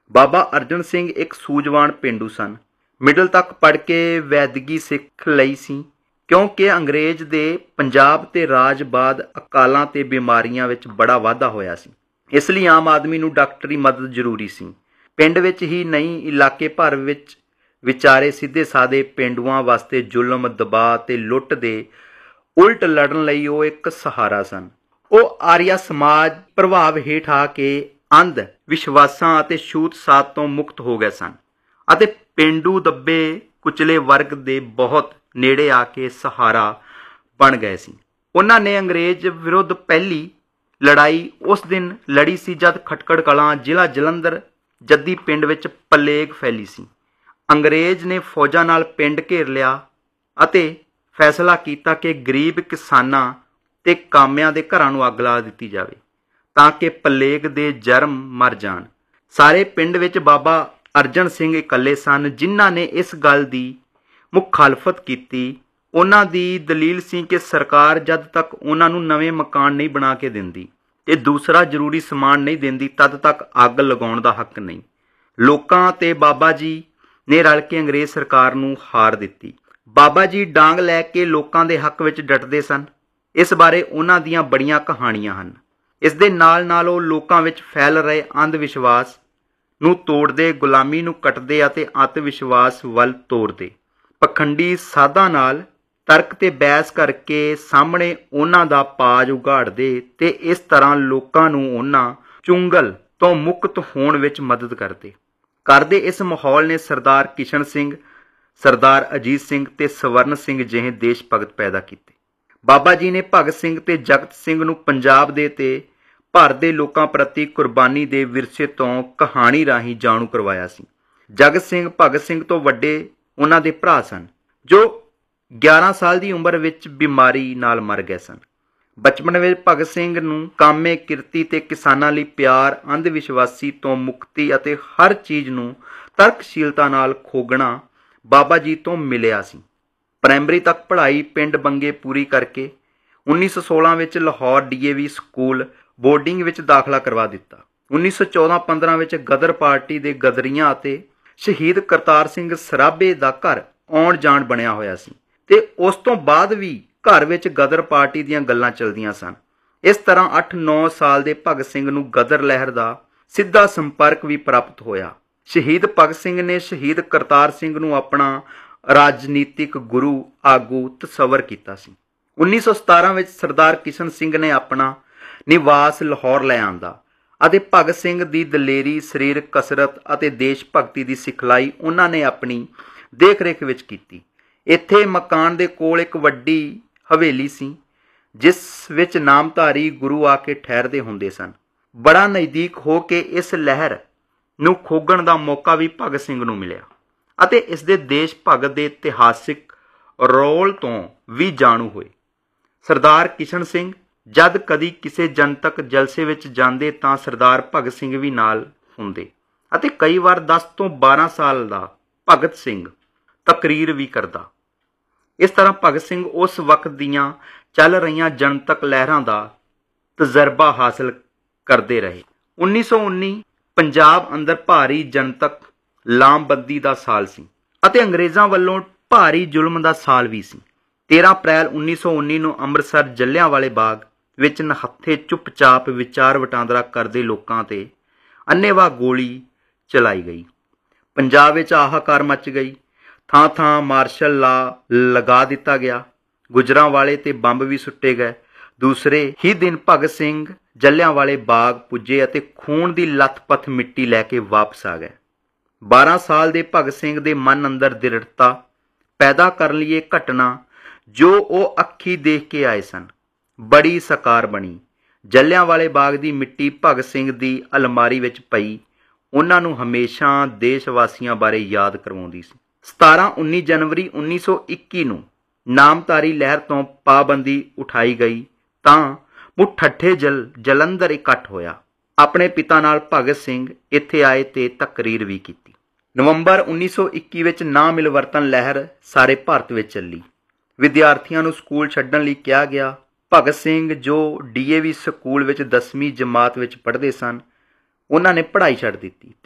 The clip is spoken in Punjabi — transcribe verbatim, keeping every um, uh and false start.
ਬਾਬਾ ਅਰਜਨ ਸਿੰਘ ਇੱਕ ਸੂਝਵਾਨ ਪੇਂਡੂ ਸਨ। ਮਿਡਲ ਤੱਕ ਪੜ੍ਹ ਕੇ ਵੈਦਗੀ ਸਿੱਖ ਲਈ ਸੀ, ਕਿਉਂਕਿ ਅੰਗਰੇਜ਼ ਦੇ ਪੰਜਾਬ ਤੇ ਰਾਜ ਬਾਅਦ ਅਕਾਲਾਂ ਤੇ ਬਿਮਾਰੀਆਂ ਵਿੱਚ ਬੜਾ ਵਾਧਾ ਹੋਇਆ ਸੀ। ਇਸ ਲਈ ਆਮ ਆਦਮੀ ਨੂੰ ਡਾਕਟਰੀ ਮਦਦ ਜ਼ਰੂਰੀ ਸੀ। ਪਿੰਡ ਵਿੱਚ ਹੀ ਨਹੀਂ, ਇਲਾਕੇ ਭਰ ਵਿੱਚ ਵਿਚਾਰੇ ਸਿੱਧੇ ਸਾਦੇ ਪੇਂਡੂਆਂ ਵਾਸਤੇ ਜ਼ੁਲਮ, ਦਬਾਅ ਤੇ ਲੁੱਟ ਦੇ ਉਲਟ ਲੜਨ ਲਈ ਉਹ ਇੱਕ ਸਹਾਰਾ ਸਨ। ਉਹ ਆਰੀਆ ਸਮਾਜ ਪ੍ਰਭਾਵ ਹੇਠ ਆ ਕੇ ਅੰਧ ਵਿਸ਼ਵਾਸਾਂ ਅਤੇ ਛੂਤ ਛਾਤ ਤੋਂ ਮੁਕਤ ਹੋ ਗਏ ਸਨ ਅਤੇ ਪੇਂਡੂ ਦੱਬੇ ਕੁਚਲੇ ਵਰਗ ਦੇ ਬਹੁਤ ਨੇੜੇ ਆ ਕੇ ਸਹਾਰਾ ਬਣ ਗਏ ਸੀ। ਉਹਨਾਂ ਨੇ ਅੰਗਰੇਜ਼ ਵਿਰੁੱਧ ਪਹਿਲੀ ਲੜਾਈ ਉਸ ਦਿਨ ਲੜੀ ਸੀ ਜਦ ਖਟਕੜ ਕਲਾਂ, ਜ਼ਿਲ੍ਹਾ ਜਲੰਧਰ ਜੱਦੀ ਪਿੰਡ ਵਿੱਚ ਪਲੇਗ ਫੈਲੀ ਸੀ। ਅੰਗਰੇਜ਼ ਨੇ ਫੌਜਾਂ ਨਾਲ ਪਿੰਡ ਘੇਰ ਲਿਆ ਅਤੇ ਫੈਸਲਾ ਕੀਤਾ ਕਿ ਗਰੀਬ ਕਿਸਾਨਾਂ ਤੇ ਕਾਮਿਆਂ ਦੇ ਘਰਾਂ ਨੂੰ ਅੱਗ ਲਾ ਦਿੱਤੀ ਜਾਵੇ ਤਾਂ ਕਿ ਪਲੇਗ ਦੇ ਜਰਮ ਮਰ ਜਾਣ। ਸਾਰੇ ਪਿੰਡ ਵਿੱਚ ਬਾਬਾ ਅਰਜਨ ਸਿੰਘ ਇਕੱਲੇ ਸਨ ਜਿਨ੍ਹਾਂ ਨੇ ਇਸ ਗੱਲ ਦੀ ਮੁਖਾਲਫਤ ਕੀਤੀ। ਉਹਨਾਂ ਦੀ ਦਲੀਲ ਸੀ ਕਿ ਸਰਕਾਰ ਜਦ ਤੱਕ ਉਹਨਾਂ ਨੂੰ ਨਵੇਂ ਮਕਾਨ ਨਹੀਂ ਬਣਾ ਕੇ ਦਿੰਦੀ ਤੇ ਦੂਸਰਾ ਜ਼ਰੂਰੀ ਸਮਾਨ ਨਹੀਂ ਦਿੰਦੀ, ਤਦ ਤੱਕ ਅੱਗ ਲਗਾਉਣ ਦਾ ਹੱਕ ਨਹੀਂ। ਲੋਕਾਂ ਤੇ ਬਾਬਾ ਜੀ ਨੇ ਰਲ ਕੇ ਅੰਗਰੇਜ਼ ਸਰਕਾਰ ਨੂੰ ਹਾਰ ਦਿੱਤੀ। ਬਾਬਾ ਜੀ ਡਾਂਗ ਲੈ ਕੇ ਲੋਕਾਂ ਦੇ ਹੱਕ ਵਿੱਚ ਡਟਦੇ ਸਨ। ਇਸ ਬਾਰੇ ਉਹਨਾਂ ਦੀਆਂ ਬੜੀਆਂ ਕਹਾਣੀਆਂ ਹਨ। ਇਸ ਦੇ ਨਾਲ ਨਾਲ ਉਹ ਲੋਕਾਂ ਵਿੱਚ ਫੈਲ ਰਹੇ ਅੰਧ ਵਿਸ਼ਵਾਸ ਨੂੰ ਤੋੜਦੇ, ਗੁਲਾਮੀ ਨੂੰ ਕੱਟਦੇ ਅਤੇ ਅੱਤ ਵਿਸ਼ਵਾਸ ਵੱਲ ਤੋਰਦੇ। ਪਖੰਡੀ ਸਾਧਾਂ ਨਾਲ ਤਰਕ ਤੇ ਬਹਿਸ ਕਰਕੇ ਸਾਹਮਣੇ ਉਹਨਾਂ ਦਾ ਪਾਜ ਉਘਾੜਦੇ ਤੇ ਇਸ ਤਰ੍ਹਾਂ ਲੋਕਾਂ ਨੂੰ ਉਹਨਾਂ ਚੁੰਗਲ ਤੋਂ ਮੁਕਤ ਹੋਣ ਵਿੱਚ ਮਦਦ ਕਰਦੇ ਕਰਦੇ ਇਸ ਮਾਹੌਲ ਨੇ ਸਰਦਾਰ ਕਿਸ਼ਨ ਸਿੰਘ, ਸਰਦਾਰ ਅਜੀਤ ਸਿੰਘ ਤੇ ਸਵਰਨ ਸਿੰਘ ਜਿਹੇ ਦੇਸ਼ ਭਗਤ ਪੈਦਾ ਕੀਤੇ। ਬਾਬਾ ਜੀ ਨੇ ਭਗਤ ਸਿੰਘ ਤੇ ਜਗਤ ਸਿੰਘ ਨੂੰ ਪੰਜਾਬ ਦੇ ਤੇ ਭਾਰਤ ਦੇ ਲੋਕਾਂ ਪ੍ਰਤੀ ਕੁਰਬਾਨੀ ਦੇ ਵਿਰਸੇ ਤੋਂ ਕਹਾਣੀ ਰਾਹੀਂ ਜਾਣੂ ਕਰਵਾਇਆ ਸੀ। ਜਗਤ ਸਿੰਘ ਭਗਤ ਸਿੰਘ ਤੋਂ ਵੱਡੇ ਉਹਨਾਂ ਦੇ ਭਰਾ ਸਨ ਜੋ ਗਿਆਰਾਂ ਸਾਲ ਦੀ ਉਮਰ ਵਿੱਚ ਬਿਮਾਰੀ ਨਾਲ ਮਰ ਗਏ ਸਨ। ਬਚਪਨ ਵਿੱਚ ਭਗਤ ਸਿੰਘ ਨੂੰ ਕਾਮੇ, ਕਿਰਤੀ ਤੇ ਕਿਸਾਨਾਂ ਲਈ ਪਿਆਰ, ਅੰਧ ਵਿਸ਼ਵਾਸੀ ਤੋਂ ਮੁਕਤੀ ਅਤੇ ਹਰ ਚੀਜ਼ ਨੂੰ ਤਰਕਸ਼ੀਲਤਾ ਨਾਲ ਖੋਗਣਾ ਬਾਬਾ ਜੀ ਤੋਂ ਮਿਲਿਆ ਸੀ। ਪ੍ਰਾਇਮਰੀ ਤੱਕ ਪੜ੍ਹਾਈ ਪਿੰਡ ਬੰਗੇ ਪੂਰੀ ਕਰਕੇ ਉੱਨੀ ਸੌ ਸੋਲਾਂ ਵਿੱਚ Lahore D A we school boarding ਵਿੱਚ ਦਾਖਲਾ ਕਰਵਾ ਦਿੱਤਾ। ਉੱਨੀ ਸੌ ਚੌਦਾਂ ਪੰਦਰਾਂ ਵਿੱਚ ਗਦਰ ਪਾਰਟੀ ਦੇ ਗਦਰੀਆਂ ਅਤੇ ਸ਼ਹੀਦ ਕਰਤਾਰ ਸਿੰਘ ਸਰਾਭੇ ਦਾ ਘਰ ਆਉਣ ਜਾਣ ਬਣਿਆ ਹੋਇਆ ਸੀ ਤੇ ਉਸ ਤੋਂ ਬਾਅਦ ਵੀ ਘਰ ਵਿੱਚ ਗਦਰ ਪਾਰਟੀ ਦੀਆਂ ਗੱਲਾਂ ਚੱਲਦੀਆਂ ਸਨ। ਇਸ ਤਰ੍ਹਾਂ ਅੱਠ ਨੌ ਸਾਲ ਦੇ ਭਗਤ ਸਿੰਘ ਨੂੰ ਗਦਰ ਲਹਿਰ ਦਾ ਸਿੱਧਾ ਸੰਪਰਕ ਵੀ ਪ੍ਰਾਪਤ ਹੋਇਆ। ਸ਼ਹੀਦ ਭਗਤ ਸਿੰਘ ਨੇ ਸ਼ਹੀਦ ਕਰਤਾਰ ਸਿੰਘ ਨੂੰ ਆਪਣਾ ਰਾਜਨੀਤਿਕ ਗੁਰੂ ਆਗੂ ਤਸੱਵਰ ਕੀਤਾ ਸੀ। ਉੱਨੀ ਸੌ ਸਤਾਰਾਂ ਵਿੱਚ ਸਰਦਾਰ ਕਿਸ਼ਨ ਸਿੰਘ ਨੇ ਆਪਣਾ ਨਿਵਾਸ ਲਾਹੌਰ ਲੈ ਆਂਦਾ ਅਤੇ ਭਗਤ ਸਿੰਘ ਦੀ ਦਲੇਰੀ, ਸਰੀਰਕ ਕਸਰਤ ਅਤੇ ਦੇਸ਼ ਭਗਤੀ ਦੀ ਸਿਖਲਾਈ ਉਹਨਾਂ ਨੇ ਆਪਣੀ ਦੇਖ ਰੇਖ ਵਿੱਚ ਕੀਤੀ। ਇੱਥੇ ਮਕਾਨ ਦੇ ਕੋਲ ਇੱਕ ਵੱਡੀ ਹਵੇਲੀ ਸੀ ਜਿਸ ਵਿੱਚ ਨਾਮਧਾਰੀ ਗੁਰੂ ਆ ਕੇ ਠਹਿਰਦੇ ਹੁੰਦੇ ਸਨ। ਬੜਾ ਨਜ਼ਦੀਕ ਹੋ ਕੇ ਇਸ ਲਹਿਰ ਨੂੰ ਖੋਗਣ ਦਾ ਮੌਕਾ ਵੀ ਭਗਤ ਸਿੰਘ ਨੂੰ ਮਿਲਿਆ ਅਤੇ ਇਸ ਦੇ ਦੇਸ਼ ਭਗਤ ਦੇ ਇਤਿਹਾਸਿਕ ਰੋਲ ਤੋਂ ਵੀ ਜਾਣੂ ਹੋਏ। ਸਰਦਾਰ ਕਿਸ਼ਨ ਸਿੰਘ ਜਦ ਕਦੀ ਕਿਸੇ ਜਨਤਕ ਜਲਸੇ ਵਿੱਚ ਜਾਂਦੇ ਤਾਂ ਸਰਦਾਰ ਭਗਤ ਸਿੰਘ ਵੀ ਨਾਲ ਹੁੰਦੇ ਅਤੇ ਕਈ ਵਾਰ ਦਸ ਤੋਂ ਬਾਰਾਂ ਸਾਲ ਦਾ ਭਗਤ ਸਿੰਘ ਤਕਰੀਰ ਵੀ ਕਰਦਾ। ਇਸ ਤਰ੍ਹਾਂ ਭਗਤ ਸਿੰਘ ਉਸ ਵਕਤ ਦੀਆਂ ਚੱਲ ਰਹੀਆਂ ਜਨਤਕ ਲਹਿਰਾਂ ਦਾ ਤਜਰਬਾ ਹਾਸਲ ਕਰਦੇ ਰਹੇ। ਉੱਨੀ ਸੌ ਉੱਨੀ ਪੰਜਾਬ ਅੰਦਰ ਭਾਰੀ ਜਨਤਕ ਲਾਮਬੰਦੀ ਦਾ ਸਾਲ ਸੀ ਅਤੇ ਅੰਗਰੇਜ਼ਾਂ ਵੱਲੋਂ ਭਾਰੀ ਜ਼ੁਲਮ ਦਾ ਸਾਲ ਵੀ ਸੀ। ਤੇਰਾਂ ਅਪ੍ਰੈਲ ਉੱਨੀ ਸੌ ਉੱਨੀ ਨੂੰ ਅੰਮ੍ਰਿਤਸਰ ਜਲਿਆਂਵਾਲੇ ਬਾਗ ਵਿੱਚ ਨਹੱਥੇ ਚੁੱਪਚਾਪ ਵਿਚਾਰ ਵਟਾਂਦਰਾ ਕਰਦੇ ਲੋਕਾਂ ਤੇ ਅੰਨ੍ਹੇਵਾਹ ਗੋਲੀ ਚਲਾਈ ਗਈ। ਪੰਜਾਬ ਵਿੱਚ ਹਾਹਾਕਾਰ ਮਚ ਗਈ। ਥਾਂ ਥਾਂ ਮਾਰਸ਼ਲ ਲਾ ਲਗਾ ਦਿੱਤਾ ਗਿਆ। ਗੁਜਰਾਂਵਾਲੇ ਤੇ ਬੰਬ ਵੀ ਸੁੱਟੇ ਗਏ। ਦੂਸਰੇ ਹੀ ਦਿਨ ਭਗਤ ਸਿੰਘ ਜਲਿਆਂਵਾਲੇ ਬਾਗ ਪੁੱਜੇ ਅਤੇ ਖੂਨ ਦੀ ਲੱਥਪੱਥ ਮਿੱਟੀ ਲੈ ਕੇ ਵਾਪਸ ਆ ਗਏ। ਬਾਰਾਂ ਸਾਲ ਦੇ ਭਗਤ ਸਿੰਘ ਦੇ ਮਨ ਅੰਦਰ ਦ੍ਰਿੜਤਾ ਪੈਦਾ ਕਰਨ ਲਈ ਇਹ ਘਟਨਾ ਜੋ ਉਹ ਅੱਖੀ ਦੇਖ ਕੇ ਆਏ ਸਨ ਬੜੀ ਸਾਕਾਰ ਬਣੀ। ਜਲਿਆਂਵਾਲੇ ਬਾਗ ਦੀ ਮਿੱਟੀ ਭਗਤ ਸਿੰਘ ਦੀ ਅਲਮਾਰੀ ਵਿੱਚ ਪਈ ਉਹਨਾਂ ਨੂੰ ਹਮੇਸ਼ਾ ਦੇਸ਼ ਵਾਸੀਆਂ ਬਾਰੇ ਯਾਦ ਕਰਵਾਉਂਦੀ ਸੀ। ਸਤਾਰਾਂ ਉੱਨੀ ਜਨਵਰੀ ਉੱਨੀ ਸੌ ਇੱਕੀ ਨੂੰ ਨਾਮਧਾਰੀ ਲਹਿਰ ਤੋਂ ਪਾਬੰਦੀ ਉਠਾਈ ਗਈ ਤਾਂ ਮੁੱਠੱਠੇ ਜਲ ਜਲੰਧਰ ਇਕੱਠ ਹੋਇਆ। ਆਪਣੇ ਪਿਤਾ ਨਾਲ ਭਗਤ ਸਿੰਘ ਇੱਥੇ ਆਏ ਤੇ ਤਕਰੀਰ ਵੀ ਕੀਤੀ। ਨਵੰਬਰ ਉੱਨੀ ਸੌ ਇੱਕੀ ਵਿੱਚ ਨਾ ਮਿਲਵਰਤਨ ਲਹਿਰ ਸਾਰੇ ਭਾਰਤ ਵਿੱਚ ਚੱਲੀ। ਵਿਦਿਆਰਥੀਆਂ ਨੂੰ ਸਕੂਲ ਛੱਡਣ ਲਈ ਕਿਹਾ ਗਿਆ। ਭਗਤ ਸਿੰਘ ਜੋ ਡੀ ਏ ਵੀ ਸਕੂਲ ਵਿੱਚ ਦਸਵੀਂ ਜਮਾਤ ਵਿੱਚ ਪੜ੍ਹਦੇ ਸਨ ਉਹਨਾਂ ਨੇ ਪੜ੍ਹਾਈ ਛੱਡ ਦਿੱਤੀ।